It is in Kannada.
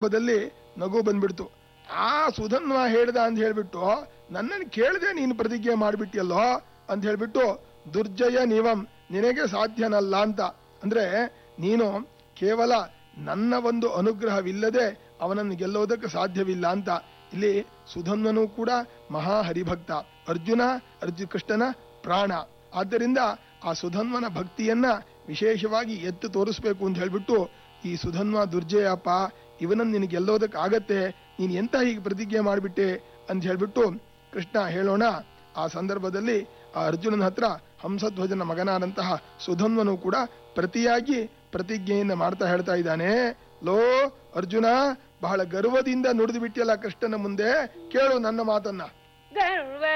ಮುಖದಲ್ಲಿ ನಗು ಬಂದ್ಬಿಡ್ತು. ಆ ಸುಧನ್ವ ಹೇಳ್ದ ಅಂತ ಹೇಳ್ಬಿಟ್ಟು ನನ್ನನ್ನು ಕೇಳದೆ ನೀನು ಪ್ರತಿಜ್ಞೆ ಮಾಡ್ಬಿಟ್ಟಿಯಲ್ಲೋ ಅಂತ ಹೇಳ್ಬಿಟ್ಟು ದುರ್ಜಯ ನಿವಂ, ನಿನಗೆ ಸಾಧ್ಯನಲ್ಲ ಅಂತ. ಅಂದ್ರೆ ನೀನು ಕೇವಲ ನನ್ನ ಒಂದು ಅನುಗ್ರಹವಿಲ್ಲದೆ ಅವನನ್ನು ಗೆಲ್ಲೋದಕ್ಕೆ ಸಾಧ್ಯವಿಲ್ಲ ಅಂತ. ಇಲ್ಲಿ ಸುಧನ್ವನು ಕೂಡ ಮಹಾಹರಿಭಕ್ತ, ಕೃಷ್ಣನ ಪ್ರಾಣ. ಆದ್ದರಿಂದ ಆ ಸುಧನ್ವನ ಭಕ್ತಿಯನ್ನ ವಿಶೇಷವಾಗಿ ಎತ್ತು ತೋರಿಸ್ಬೇಕು ಅಂತ ಹೇಳ್ಬಿಟ್ಟು ಈ ಸುಧನ್ವ ದುರ್ಜಯಪ್ಪ, ಇವನನ್ನು ನಿನಗೆ ಗೆಲ್ಲೋದಕ್ಕೆ ಆಗತ್ತೆ, ನೀನು ಎಂತ ಹೀಗೆ ಪ್ರತಿಜ್ಞೆ ಮಾಡಿಬಿಟ್ಟೆ ಅಂತ ಹೇಳ್ಬಿಟ್ಟು ಕೃಷ್ಣ ಹೇಳೋಣ. ಆ ಸಂದರ್ಭದಲ್ಲಿ ಆ ಅರ್ಜುನನ ಹತ್ರ ಹಂಸಧ್ವಜನ ಮಗನಾದಂತಹ ಸುಧನ್ವನು ಕೂಡ ಪ್ರತಿಯಾಗಿ ಪ್ರತಿಜ್ಞೆಯಿಂದ ಮಾಡ್ತಾ ಹೇಳ್ತಾ ಇದ್ದಾನೆ, ಲೋ ಅರ್ಜುನ, ಬಹಳ ಗರ್ವದಿಂದ ನುಡಿದು ಬಿಟ್ಟಿಯಲ್ಲ ಕೃಷ್ಣನ ಮುಂದೆ, ಕೇಳು ನನ್ನ ಮಾತನ್ನ.